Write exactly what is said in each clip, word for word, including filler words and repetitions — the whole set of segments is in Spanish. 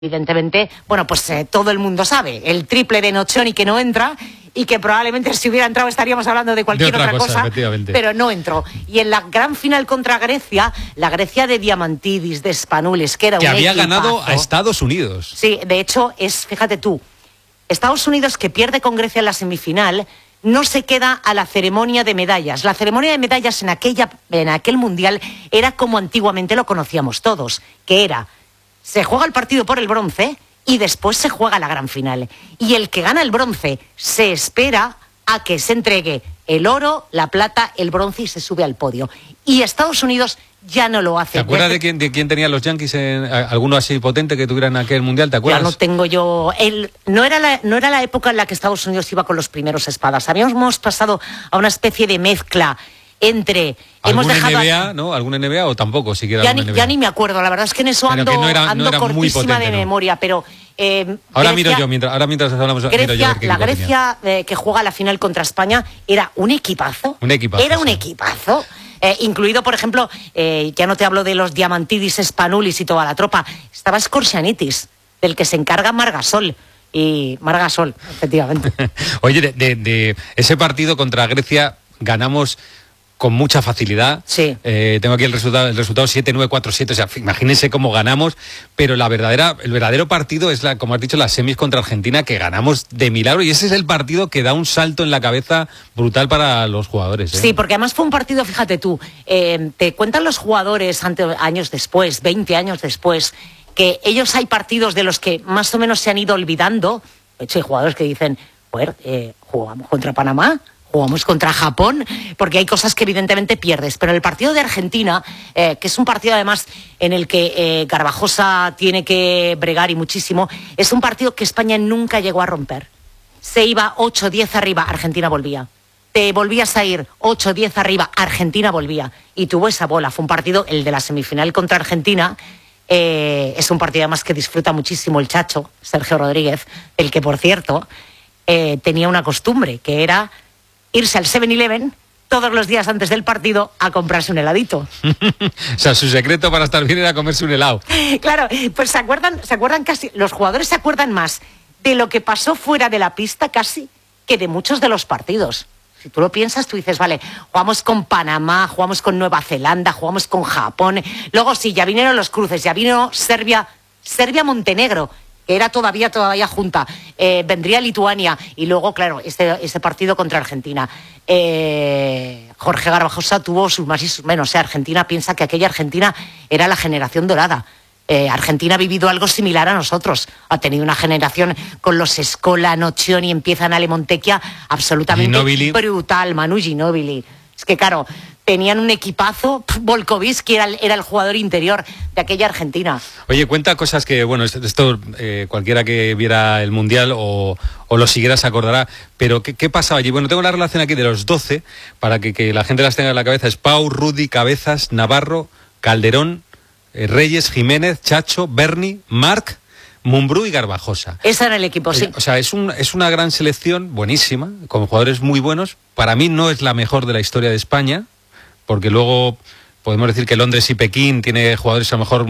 Evidentemente, bueno, pues eh, todo el mundo sabe, el triple de Nocioni que no entra y que probablemente si hubiera entrado estaríamos hablando de cualquier de otra, otra cosa, cosa, pero no entró. Y en la gran final contra Grecia, la Grecia de Diamantidis, de Spanoulis, que era que un había equipazo, ganado a Estados Unidos. Sí, de hecho, es, fíjate tú, Estados Unidos, que pierde con Grecia en la semifinal, no se queda a la ceremonia de medallas. La ceremonia de medallas en, aquella, en aquel mundial era como antiguamente lo conocíamos todos, que era, se juega el partido por el bronce y después se juega la gran final. Y el que gana el bronce se espera a que se entregue el oro, la plata, el bronce y se sube al podio. Y Estados Unidos ya no lo hace. ¿Te acuerdas de quién, de quién tenía los Yankees, en, alguno así potente que tuvieran aquel mundial? ¿Te acuerdas? Ya no tengo yo. El, no, era la, no era la época en la que Estados Unidos iba con los primeros espadas. Habíamos pasado a una especie de mezcla entre. ¿Algún hemos dejado N B A, ¿no? ¿Algún N B A o tampoco siquiera ya algún ni, N B A? Ya ni me acuerdo, la verdad es que en eso Pero ando, que no era, ando no era muy cortísima potente, de ¿no? memoria, pero. Eh, ahora Grecia, miro yo, mientras, ahora mientras hablamos. Grecia, miro yo a ver qué la equipo Grecia eh, que juega la final contra España era un equipazo. Un equipazo. Era un sí. equipazo. Eh, incluido, por ejemplo, eh, ya no te hablo de los Diamantidis, Spanoulis y toda la tropa. Estaba Scorsianitis, del que se encarga Margasol. Y Margasol, efectivamente. Oye, de, de, de ese partido contra Grecia ganamos con mucha facilidad. Sí. Eh, tengo aquí el resultado, el resultado siete nueve cuatro siete, o sea, imagínense cómo ganamos, pero la verdadera, el verdadero partido es, la, como has dicho, las semis contra Argentina, que ganamos de milagro, y ese es el partido que da un salto en la cabeza brutal para los jugadores, ¿eh? Sí, porque además fue un partido, fíjate tú, eh, te cuentan los jugadores ante, años después, veinte años después, que ellos hay partidos de los que más o menos se han ido olvidando. De hecho, hay jugadores que dicen, joder, eh, jugamos contra Panamá, jugamos contra Japón, porque hay cosas que evidentemente pierdes. Pero el partido de Argentina, eh, que es un partido además en el que eh, Garbajosa tiene que bregar y muchísimo, es un partido que España nunca llegó a romper. Se iba ocho diez arriba, Argentina volvía. Te volvías a ir ocho diez arriba, Argentina volvía. Y tuvo esa bola. Fue un partido, el de la semifinal contra Argentina, eh, es un partido además que disfruta muchísimo el Chacho, Sergio Rodríguez, el que, por cierto, eh, tenía una costumbre, que era irse al seven eleven todos los días antes del partido a comprarse un heladito. O sea, su secreto para estar bien era comerse un helado. Claro, pues se acuerdan, se acuerdan casi, los jugadores se acuerdan más de lo que pasó fuera de la pista casi que de muchos de los partidos. Si tú lo piensas, tú dices, vale, jugamos con Panamá, jugamos con Nueva Zelanda, jugamos con Japón. Luego sí, ya vinieron los cruces, ya vino Serbia, Serbia-Montenegro, que era todavía, todavía junta. Eh, vendría Lituania y luego, claro, este, este partido contra Argentina. Eh, Jorge Garbajosa tuvo sus más y sus menos. O sea, Argentina piensa que aquella Argentina era la generación dorada. Eh, Argentina ha vivido algo similar a nosotros. Ha tenido una generación con los Scola, Nocioni, empiezan Ale Montecchia, absolutamente Ginóbili. brutal. Manu Ginóbili. Es que, claro, tenían un equipazo. Volkovitsky era el, era el jugador interior de aquella Argentina. Oye, cuenta cosas que, bueno, esto, esto eh, cualquiera que viera el Mundial o, o lo siguiera se acordará, pero ¿qué, qué pasaba allí? Bueno, tengo la relación aquí de los doce, para que, que la gente las tenga en la cabeza. Es Pau, Rudy, Cabezas, Navarro, Calderón, eh, Reyes, Jiménez, Chacho, Berni, Marc, Mumbrú y Garbajosa. Ese era el equipo, sí. O sea, es, un, es una gran selección, buenísima, con jugadores muy buenos. Para mí no es la mejor de la historia de España, porque luego podemos decir que Londres y Pekín tiene jugadores a lo mejor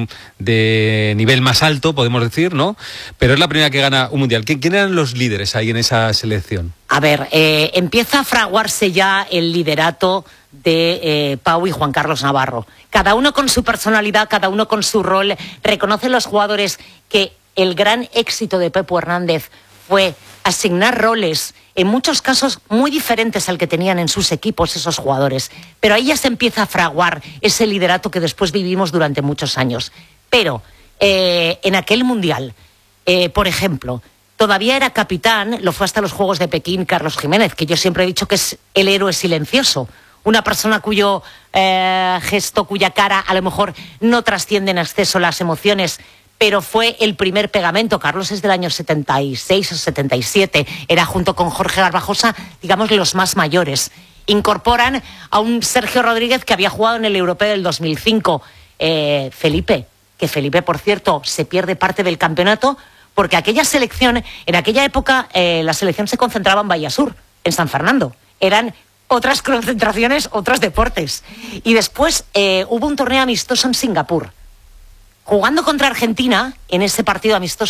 de nivel más alto, podemos decir, ¿no? Pero es la primera que gana un mundial. ¿Quién, quién eran los líderes ahí en esa selección? A ver, eh, empieza a fraguarse ya el liderato de eh, Pau y Juan Carlos Navarro. Cada uno con su personalidad, cada uno con su rol. Reconocen los jugadores que el gran éxito de Pepu Hernández fue asignar roles, en muchos casos muy diferentes al que tenían en sus equipos esos jugadores. Pero ahí ya se empieza a fraguar ese liderato que después vivimos durante muchos años. Pero eh, en aquel mundial, eh, por ejemplo, todavía era capitán, lo fue hasta los Juegos de Pekín, Carlos Jiménez, que yo siempre he dicho que es el héroe silencioso. Una persona cuyo eh, gesto, cuya cara a lo mejor no trasciende en exceso las emociones, pero fue el primer pegamento. Carlos es del año setenta y seis o setenta y siete, era junto con Jorge Garbajosa, digamos, los más mayores. Incorporan a un Sergio Rodríguez que había jugado en el Europeo del dos mil cinco, eh, Felipe, que Felipe, por cierto, se pierde parte del campeonato, porque aquella selección, en aquella época, eh, la selección se concentraba en Vallasur, en San Fernando. Eran otras concentraciones, otros deportes. Y después eh, hubo un torneo amistoso en Singapur. jugando contra Argentina en ese partido amistoso